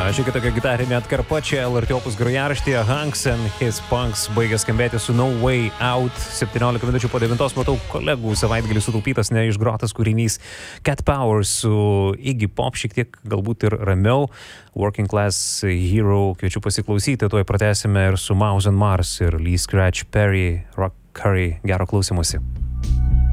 Šiokia tokia gitarinė atkarpa čia LRT Opus grojaraštyje. Hanks and His Punks baigė skambėti su No Way Out. 17 minučių po 9 matau kolegų savaitgalį sutaupytas neišgrotas kūrinys Cat Power su Iggy Pop, šiek tiek galbūt ir ramiau. Working Class Hero kviečiu pasiklausyti, tuoj pratęsime ir su Mouse and Mars ir Lee Scratch Perry, Rock Curry. Gero klausymosi.